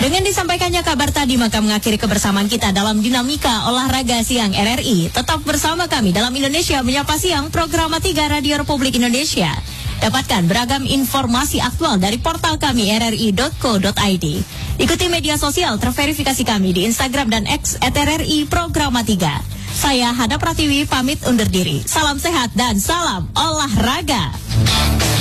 Dengan disampaikannya kabar tadi, maka mengakhiri kebersamaan kita dalam Dinamika Olahraga Siang RRI. Tetap bersama kami dalam Indonesia Menyapa Siang, program 3 Radio Republik Indonesia. Dapatkan beragam informasi aktual dari portal kami rri.co.id. Ikuti media sosial terverifikasi kami di Instagram dan X @RRI Programa 3. Saya Hana Pratiwi pamit undur diri. Salam sehat dan salam olahraga.